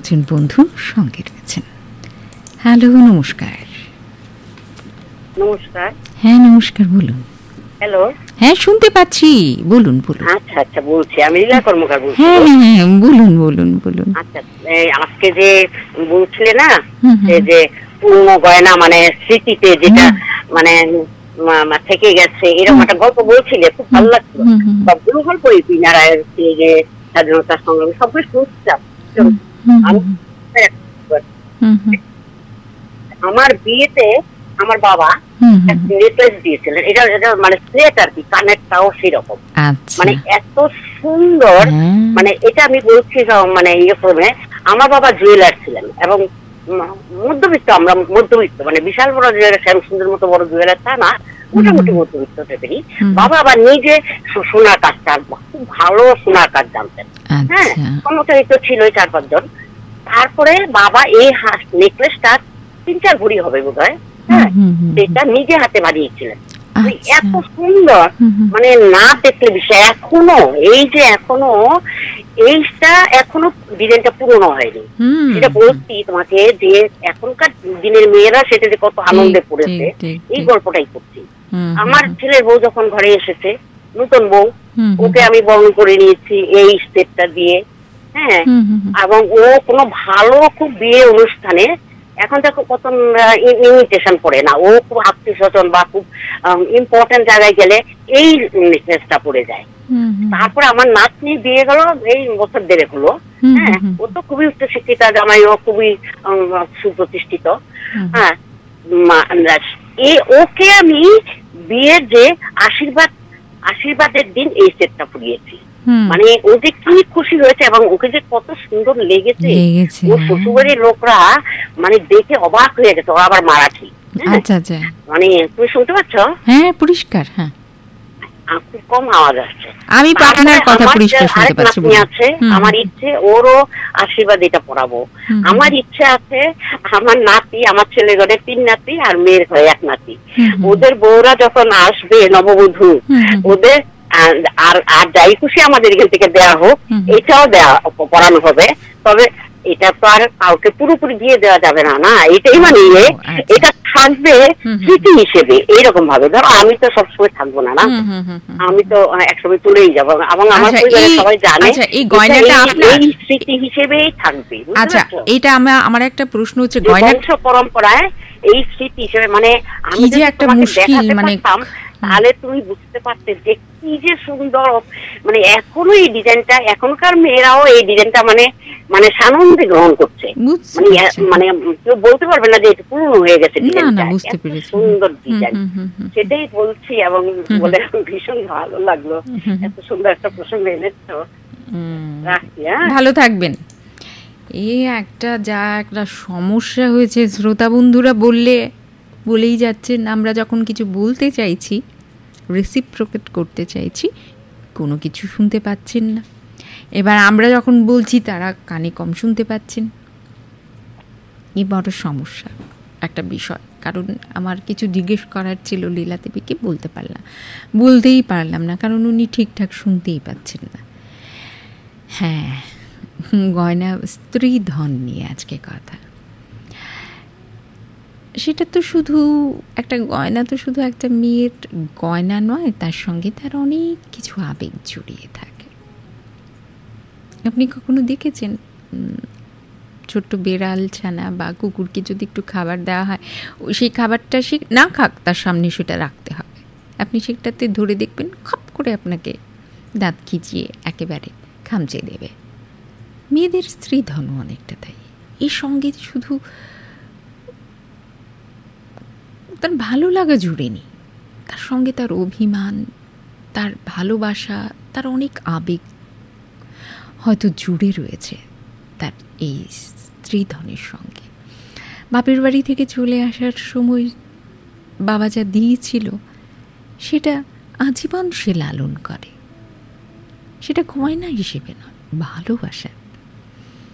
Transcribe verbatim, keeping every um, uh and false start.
একজন বন্ধু সঙ্গে রয়েছেন। হ্যালো, নমস্কার। নমস্কার। হ্যাঁ নমস্কার, বলুন। হ্যালো। হ্যাঁ শুনতে পাচ্ছি, বলুন বলুন। আচ্ছা আচ্ছা, বলছি আমি লীলা কর্মকার বলছি। হ্যাঁ হ্যাঁ বলুন বলুন বলুন। আচ্ছা, আজকে যে বলছিলে না যে পুরনো গয়না মানে স্মৃতিতে যেটা মানে থেকে গেছে, এরকম একটা গল্প বলছিলে, খুব ভালো লাগলো। সবগুলো গল্পই পিনারায়ের যে স্বাধীনতা সংগ্রামী সবগুলো শুনছিলাম। আমার বিয়েতে আমার বাবা নেকলেস দিয়েছিলেন, এটা এটা মানে সেট আর কি, কানেরটাও সেরকম, মানে এত সুন্দর। মানে এটা আমি বলছি মানে ইয়ে করে, আমার বাবা জুয়েলার ছিলেন এবং মধ্যবিত্ত, আমরা মধ্যবিত্ত, মানে বিশাল বড় জুয়েলার, শ্যামসুন্দর মতো বড় জুয়েলার তা না, মোটামুটি মধ্যবিত্ত টাইপেরই। বাবা আবার নিজে সোনার কাজটা খুব ভালো সোনার কাজ জানতেন। হ্যাঁ, কর্মচারী ছিল চার পাঁচজন। তারপরে বাবা এই নেকলেসটা তিন চার ভরি হবে বোধ হয়, হ্যাঁ, সেটা নিজে হাতে বানিয়েছিলেন। এত সুন্দর, মানে না দেখলে বিষয়। এখনো এই যে এখনো এইটা এখনো ডিজাইনটা পুরনো হয়নি, সেটা বলছি তোমাকে যে এখনকার দিনের মেয়েরা সেটা যে কত আনন্দে পড়েছে, এই গল্পটাই করছি। আমার ছেলের বউ যখন ঘরে এসেছে, নতুন বউ, ওকে আমি বরণ করে নিয়েছি এই স্টেপটা দিয়ে, হ্যাঁ, এবং ও কোনো ভালো খুব বিয়ে অনুষ্ঠানে, এখন দেখো কত ইনভিটেশন পড়ে না, ও খুব আত্মীয় স্বজন বা খুব ইম্পর্টেন্ট জায়গায় গেলে এই নেকলেসটা পড়ে যায়। তারপরে আমার নাতনি বিয়ে গেল এই বছর দেড়েক হলো, হ্যাঁ, ও তো খুবই উচ্চশিক্ষিতা, জামাইও খুবই সুপ্রতিষ্ঠিত। হ্যাঁ, ওকে আমি বিয়ের যে আশীর্বাদ আশীর্বাদের দিন এই সেটটা পরিয়েছি, মানে ও যে কি খুশি হয়েছে এবং ওকে যে কত সুন্দর লেগেছে, ও শ্বশুরবাড়ির লোকরা মানে দেখে অবাক হয়ে গেছে। ও আবার মারাঠি, মানে তুমি শুনতে পাচ্ছ? হ্যাঁ পরিষ্কার, হ্যাঁ, খুব কম আওয়াজ আসছে। আমি আপনার কথা পরিষ্কার শুনতে পাচ্ছি। আছে আমার ইচ্ছে ওরও আশীর্বাদ এটা পড়াবো। আমার ইচ্ছে আছে আমার নাতি, আমার ছেলে ঘরে তিন নাতি আর মেয়ের ঘরে এক নাতি, ওদের বউরা যখন আসবে নববধূ, ওদের আর আর যাই খুশি আমাদের এখান থেকে দেওয়া হোক, এটাও দেওয়া পড়ানো হবে। তবে এটা তো আর কাউকে পুরোপুরি দিয়ে দেওয়া যাবে না, না, এটাই মানে এটা থাকবে স্মৃতি হিসেবে এইরকম ভাবে। ধরো আমি তো সবসময় থাকবো না, না, আমি তো একসময় তুলেই যাবো এবং আমার পরিবারের সবাই জানে এই গয়নাটা আপনার স্মৃতি হিসেবেই থাকবে। আচ্ছা, এটা আমার একটা প্রশ্ন হচ্ছে, বংশ পরম্পরায় এই স্মৃতি হিসেবে, মানে আমি যে একটা মুশকিল, মানে তাহলে তুমি বুঝতে পারতে যে কি যে সুন্দর, মানে এখনো এই ডিজাইনটা, এখনকার মেয়েরাও এই ডিজাইনটা মানে মানে সানন্দে গ্রহণ করছে, মানে কেউ বলতে পারবে না যে এটা পুরনো হয়ে গেছে ডিজাইনটা, সুন্দর ডিজাইন, সেটাই বলছি। এবং বলে ভীষণ ভালো লাগলো, এত সুন্দর একটা প্রসঙ্গ এনেছো। রাখছি, হ্যাঁ, ভালো থাকবেন। এই একটা যা একটা সমস্যা হয়েছে, শ্রোতা বন্ধুরা বললে বলেই যাচ্ছেন, আমরা যখন কিছু বলতে চাইছি, রেসিপ্রোকেট করতে চাইছি, কোনো কিছু শুনতে পাচ্ছেন না। এবার আমরা যখন বলছি তারা কানে কম শুনতে পাচ্ছেন। এই বড় সমস্যা একটা বিষয়। কারণ আমার কিছু জিজ্ঞেস করার ছিল লীলা দেবীকে, বলতে পারলাম বলতেই পারলাম না, কারণ উনি ঠিকঠাক শুনতেই পাচ্ছেন না। হ্যাঁ, গয়না স্ত্রী ধন নিয়ে আজকে কথা। সেটা তো শুধু একটা গয়না, তো শুধু একটা মেয়ের গয়না নয়, তার সঙ্গে তার অনেক কিছু আবেগ জড়িয়ে থাকে। আপনি কখনো দেখেছেন ছোট্ট বেড়াল ছানা বা কুকুরকে যদি একটু খাবার দেওয়া হয়, সেই খাবারটা সে না খাক, তার সামনে সেটা রাখতে হবে। আপনি সেটাতে ধরে দেখবেন খপ করে আপনাকে দাঁত খিচিয়ে একেবারে খামচে দেবে। মেয়েদের স্ত্রী ধন অনেকটা তাই। এই সঙ্গে শুধু তার ভালো লাগা জুড়ে নি, তার সঙ্গে তার অভিমান, তার ভালোবাসা, তার অনেক আবেগ হয়তো জুড়ে রয়েছে তার এই স্ত্রীধনের সঙ্গে। বাপের বাড়ি থেকে চলে আসার সময় বাবা যা দিয়েছিল সেটা আজীবন সে লালন করে। সেটা গয়না হিসেবে নয়, ভালোবাসা।